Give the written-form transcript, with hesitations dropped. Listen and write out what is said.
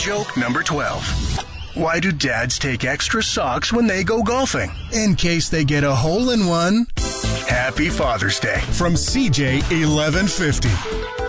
Joke number 12. Why do dads take extra socks when they go golfing? In case they get a hole in one. Happy Father's Day. From CJ 1150.